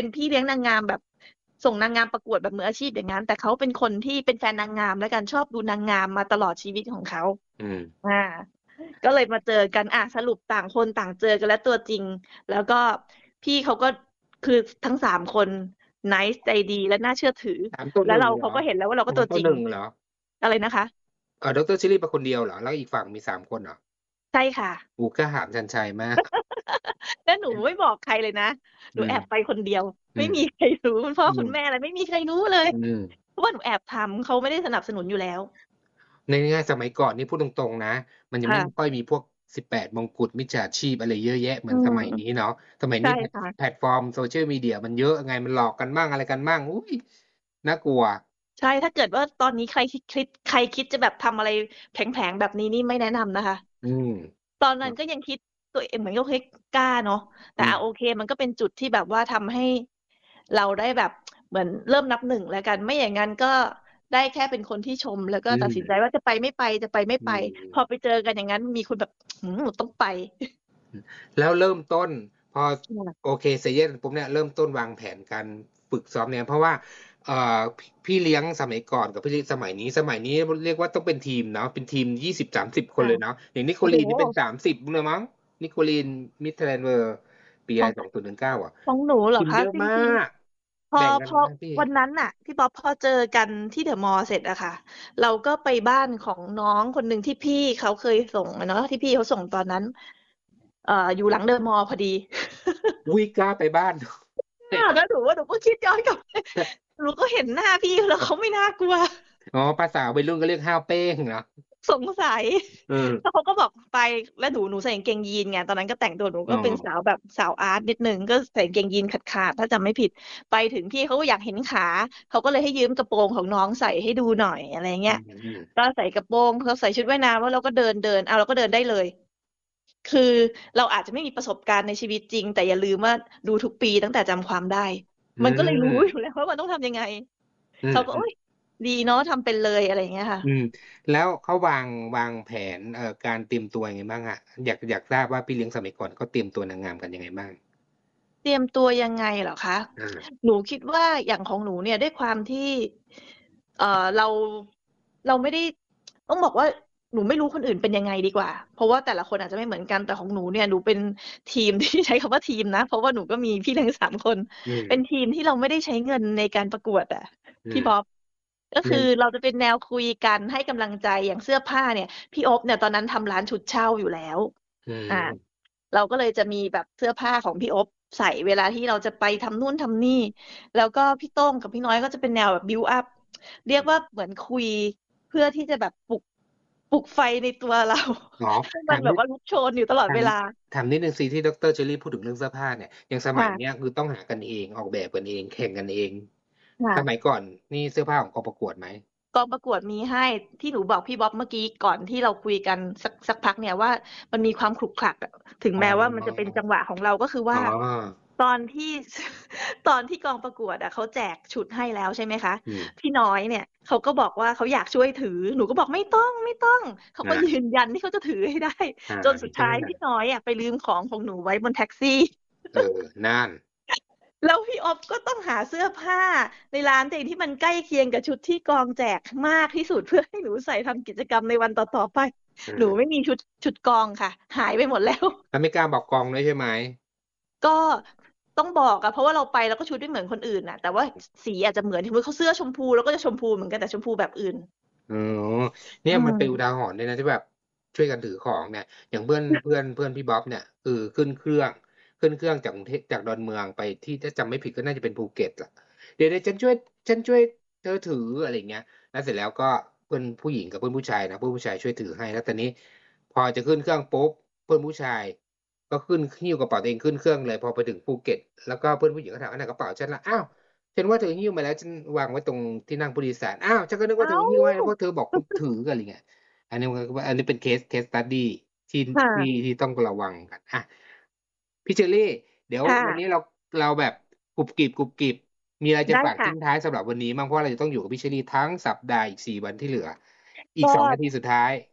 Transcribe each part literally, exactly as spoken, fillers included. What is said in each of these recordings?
เป็นพี่เลี้ยงนางงามแบบส่งนางงามประกวดแบบมืออาชีพอย่างนั้น แต่เขาเป็นคนที่เป็นแฟนนางงามแล้วกันชอบดูนางงามมาตลอดชีวิตของเขาอืมอ่า ก็เลยมาเจอกันอ่ะสรุปต่างคนต่างเจอกันแล้วตัวจริง แล้วก็พี่เขาก็คือทั้งสามคนไนซ์ใจดีและน่าเชื่อถือสามตัวหแล้วเรานึ่งเหรอเขาก็เห็นแล้วว่าเราก็สามตัวตัวจริงหนึ่งเหรออะไรนะคะเออดรชิลลี่ไปคนเดียวเหรอแล้วอีกฝั่งมีสามคนเหรอใช่ค่ะอูกล้าหาญชันชัยมากแล้วหนูไม่บอกใครเลยนะ หนูอืมแอบไปคนเดียวอืมไม่มีใครรู้คุณพ่ออืมคุณแม่อะไรไม่มีใครรู้เลยอืมเพราะว่าหนูแอบทำเขาไม่ได้สนับสนุนอยู่แล้วในแง่สมัยก่อนนี่พูดตรงๆนะมันยังไม่ค่ะค่อยมีพวกสิบแปดมงกุฎมิจฉาชีพอะไรเยอะแยะเหมือือนสมัยนี้มเนาะสมัยใช่นี้แพลตค่ะแพลตฟอร์ม Social Media มันเยอะไงมันหลอกกันบ้างอะไรกันบ้างอุ๊ยน่ากลัวใช่ ถ้าเกิดว่าตอนนี้ใครคิดคิดใครคิดจะแบบทำอะไรแผลงๆแบบนี้นี่ไม่แนะนำนะคะอืมตอนนั้นก็ยังคิดตัวเองเหมือนก็คิดกล้าเนาะแต่อืมอ่ะโอเคมันก็เป็นจุดที่แบบว่าทำให้เราได้แบบเหมือนเริ่มนับหนึ่งแล้วกันไม่อย่างนั้นก็ได้แค่เป็นคนที่ชมแล้วก็อืตัดสินใจมว่าจะไปไม่ไปจะไปไม่อืไปพอมไปเจอกันอย่างนั้นมีคนแบบหืมหนูต้องไปแล้วเริ่มต้นพอโอค่ะเค Say Yes ปุ๊บเนี่ยเริ่มต้นวางแผนการฝึกซ้อมเนี่ยเพราะว่าเอ่อพพี่เลี้ยงสมัยก่อนกับพี่เลี้ยงสมัยนี้สมัยนี้เรียกว่าต้องเป็นทีมเนาะเป็นทีมยี่สิบสามสิบคนค่ะเลยเนาะอย่างนิโคโอ้โหลีนนี่เป็นสามสิบเลยมั้งนิโคลีนมิดเท แลนด์เวอร์ปีอะไรของสองพันสิบเก้าอะของหนูเหรอทีมคะจเยอะมาริงกๆพอแบ่งกันพอนะพี่วันนั้นน่ะพี่ป๊อปพอเจอกันที่เดอะมอลล์เสร็จอะค่ะเราก็ไปบ้านของน้องคนหนึ่งที่พี่เขาเคยส่งอะเนาะที่พี่เขาส่งตอนนั้น เอ่ออยู่หลังเดอะมอลล์พอดีอุ้ยกล้าไปบ้านค่ะแล้วหนูว่าหนูก็คิดย้อนกลับไปหนูก็เห็นหน้าพี่แล้วเขาไม่น่ากลัวอ๋อภาษาวัยรุ่นก็เรียกห้าวเป้งเหรอสงสัยเออแล้วเขาก็บอกไปแล้วหนูหนูใส่กางเกงยีนไงตอนนั้นก็แต่งตัวหนูอ๋อก็เป็นสาวแบบสาวอาร์ตนิดนึงก็ใส่กางเกงยีนขาดๆถ้าจำไม่ผิดไปถึงพี่เขาก็อยากเห็นขาเขาก็เลยให้ยืมกระโปรงของน้องใส่ให้ดูหน่อยอะไรเงี้ยอืมอืมก็ใส่กระโปรงเขาใส่ชุดว่ายน้ำแล้วเราก็เดินเดินเอาเราก็เดินได้เลยคือเราอาจจะไม่มีประสบการณ์ในชีวิตจริงแต่อย่าลืมว่าดูทุกปีตั้งแต่จำความได้อืมันก็เลยรู้อยู่มแล้วว่ามันต้องทำยังไงอืมอืมเขาก็โอ๊ยดีเนาะทำเป็นเลยอะไรอย่างเงี้ยค่ะอืมแล้วเขาวางวางแผนเอ่อการเตรียมตัวยังไงบ้างอะอยากอยากทราบว่าพี่เลี้ยงสมัยก่อนเขาเตรียมตัวนางงามกันยังไงบ้างเตรียมตัวยังไงเหรอคะอ่าหนูคิดว่าอย่างของหนูเนี่ยด้วยความที่เอ่อเราเราไม่ได้ต้องบอกว่าหนูไม่รู้คนอื่นเป็นยังไงดีกว่าเพราะว่าแต่ละคนอาจจะไม่เหมือนกันแต่ของหนูเนี่ยหนูเป็นทีมที่ใช้คำว่าทีมนะเพราะว่าหนูก็มีพี่เลี้ยงสามคนอืมเป็นทีมที่เราไม่ได้ใช้เงินในการประกวดอะอืมพี่บ๊อบก็คือเงินเราจะเป็นแนวคุยกันให้กำลังใจอย่างเสื้อผ้าเนี่ยพี่โอ๊บเนี่ยตอนนั้นทำร้านชุดเช่าอยู่แล้วอือ่ามเราก็เลยจะมีแบบเสื้อผ้าของพี่อบใส่เวลาที่เราจะไปทำนู่นทำนี่แล้วก็พี่โต้งกับพี่น้อยก็จะเป็นแนวแบบบิวอัพเรียกว่าเหมือนคุยเพื่อที่จะแบบปลุกปลุกไฟในตัวเราอ๋อให้มันถามนิดแบบว่าลุกโชนอยู่ตลอดถามเวลาถามนิดนึงสิที่ดรเจอรี่พูดถึงเรื่องเสื้อผ้าเนี่ยอย่างสมัยเนี้ยค่ะคือต้องหากันเองออกแบบกันเองแข่งกันเองสมัยค่ะก่อนนี่เสื้อผ้าของกองประกวดไหมกองประกวดมีให้ที่หนูบอกพี่บ๊อบเมื่อกี้ก่อนที่เราคุยกันสักสักพักเนี่ยว่ามันมีความขลุกขลักอะถึงอ๋แม้ว่ามันจะเป็นอจังหวะของเราก็คืออ๋ว่าอตอนที่ตอนที่กองประกวดอะเขาแจกชุดให้แล้วใช่ไหมคะอืมพี่น้อยเนี่ยเขาก็บอกว่าเขาอยากช่วยถือหนูก็บอกไม่ต้องไม่ต้องเขาก็ยือ่านยันที่เขาจะถือให้ได้อ่าจนสุดท้ายพี่น้อยอะไปลืมของของหนูไว้บนแท็กซี่เออนั่นแล้วพี่ออฟก็ต้องหาเสื้อผ้าในร้านตัวเองที่มันใกล้เคียงกับชุดที่กองแจกมากที่สุดเพื่อให้หนูใส่ทำกิจกรรมในวันต่อๆไปหนูไม่มีชุดชุดกองค่ะหายไปหมดแล้วแล้วไม่กล้าบอกกองด้วยใช่ไหมก็ต้องบอกอะเพราะว่าเราไปเราก็ชุดไม่เหมือนคนอื่นน่ะแต่ว่าสีอาจจะเหมือนที่เขาเสื้อชมพูแล้วก็จะชมพูเหมือนกันแต่ชมพูแบบอื่นอ๋อเนี่อืยมันเป็นอุทามหรณ์เลยนะที่แบบช่วยกันถือของเนี่ยอย่างเพื่อนเพื่อนเพื่อนพี่บ๊อบเนี่ยคือขึ้นเครื่องขึ้นเครื่องจากกรุงเทพจากดอนเมืองไปที่ถ้าจำไม่ผิดก็น่าจะเป็นภูเก็ตล่ะเดี๋ยวเดี๋ยวฉันช่วยฉันช่วยเธอถืออะไรเงี้ยแล้วเสร็จแล้วก็เพื่อนผู้หญิงกับเพื่อนผู้ชายนะเพื่อนผู้ชายช่วยถือให้แล้วตอนนี้พอจะขึ้นเครื่องปุ๊บเพื่อนผู้ชายก็ขึ้นหิ้วกระเป๋าตัวเองขึ้นเครื่องเลยพอไปถึงภูเก็ตแล้วก็เพื่อนผู้หญิงก็ถามอันไหนกระเป๋าฉันละอ้าว ฉันว่าเธอหิ้วมาแล้วฉันวางไว้ตรงที่นั่งผู้โดยสารอ้าวฉันก็นึกว่าเธเอ้าอหิ้วให้แล้วเพราะเธอบอกคุณถืออะไรเงี้ยอันนี้มันก็อันนี้เป็นเคสเคสสตัดดี้ที่ที่ค่ะที่ต้องระวังกันอ่ะพี่เชอรี่เดี๋ยวค่ะวันนี้เราเราแบบกรุบกริบกรุบกริบมีอะไรจะได้ฝากทิ้งค่ะท้ายสำหรับวันนี้มั้งเพราะเราจะต้องอยู่กับพี่เชอรี่ทั้งสัปดาห์อีกสี่วันที่เหลืออีกก็สองนาทีสุดท้าย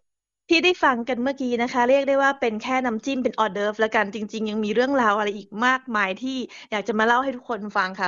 ที่ได้ฟังกันเมื่อกี้นะคะ เรียกได้ว่าเป็นแค่น้ำจิ้มเป็น hors d'oeuvre แล้วกัน จริง ๆ ยังมีเรื่องราวอะไรอีกมากมายที่อยากจะมาเล่าให้ทุกคนฟังค่ะ